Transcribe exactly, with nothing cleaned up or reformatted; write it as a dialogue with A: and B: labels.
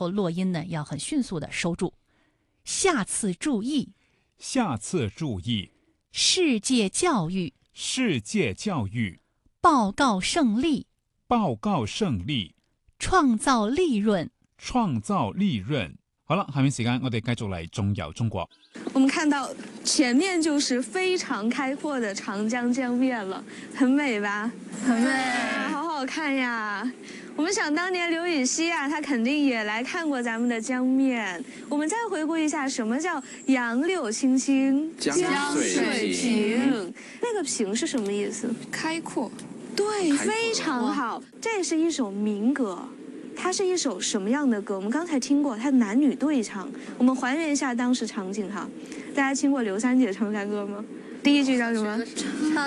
A: 后落音呢要很迅速的收住。下次注意，
B: 下次注意，
A: 世界教育，
B: 世界教育，
A: 报告胜利，
B: 报告胜利，
A: 创造利润，
B: 创造利润。好了，下面時間我哋繼續嚟中遊中國。
C: 我们看到前面就是非常开阔的长江江面了，很美吧？
D: 很美，
C: 好好看呀！我们想当年刘禹锡啊，他肯定也来看过咱们的江面。我们再回顾一下，什么叫杨柳青青，
E: 江水平？
C: 那个平是什么意思？
D: 开阔。
C: 对，非常好。这是一首民歌。它是一首什么样的歌？我们刚才听过，它男女对唱。我们还原一下当时场景哈。大家听过刘三姐唱山歌吗？第一句叫什么？